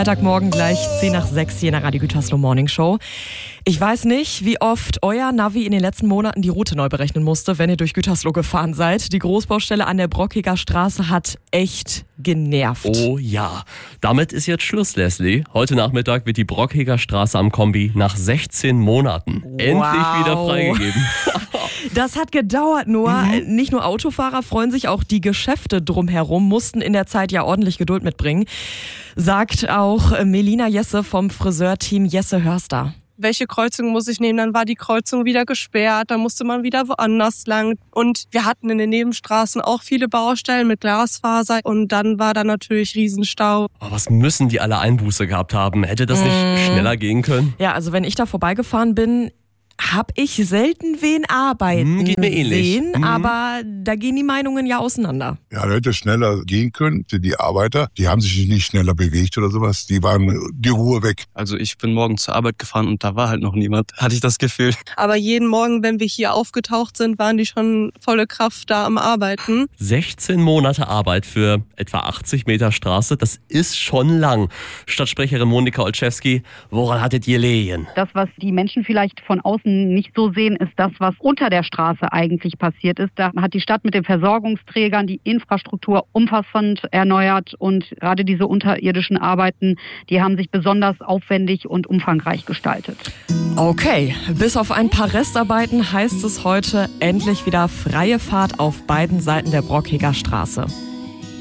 Freitagmorgen gleich 10:06 hier in der Radio Gütersloh Morning Show. Ich weiß nicht, wie oft euer Navi in den letzten Monaten die Route neu berechnen musste, wenn ihr durch Gütersloh gefahren seid. Die Großbaustelle an der Brockiger Straße hat echt genervt. Oh ja, damit ist jetzt Schluss, Leslie. Heute Nachmittag wird die Brockiger Straße am Kombi nach 16 Monaten endlich wieder freigegeben. Das hat gedauert, Noah. Nicht nur Autofahrer freuen sich, auch die Geschäfte drumherum mussten in der Zeit ja ordentlich Geduld mitbringen. Sagt auch Melina Jesse vom Friseurteam Jesse Hörster. Welche Kreuzung muss ich nehmen? Dann war die Kreuzung wieder gesperrt, dann musste man wieder woanders lang. Und wir hatten in den Nebenstraßen auch viele Baustellen mit Glasfaser und dann war da natürlich Riesenstau. Oh, was müssen die alle Einbuße gehabt haben? Hätte das nicht schneller gehen können? Ja, also wenn ich da vorbeigefahren bin, habe ich selten wen arbeiten geht mir ähnlich. sehen, aber da gehen die Meinungen ja auseinander. Ja, da hätte schneller gehen können. Die Arbeiter, die haben sich nicht schneller bewegt oder sowas. Die waren die Ruhe weg. Also ich bin morgen zur Arbeit gefahren und da war halt noch niemand, hatte ich das Gefühl. Aber jeden Morgen, wenn wir hier aufgetaucht sind, waren die schon volle Kraft da am Arbeiten. 16 Monate Arbeit für etwa 80 Meter Straße, das ist schon lang. Stadtsprecherin Monika Olszewski, woran hattet ihr gelegen? Das, was die Menschen vielleicht von außen nicht so sehen, ist das, was unter der Straße eigentlich passiert ist. Da hat die Stadt mit den Versorgungsträgern die Infrastruktur umfassend erneuert und gerade diese unterirdischen Arbeiten, die haben sich besonders aufwendig und umfangreich gestaltet. Okay, bis auf ein paar Restarbeiten heißt es heute endlich wieder freie Fahrt auf beiden Seiten der Brockiger Straße.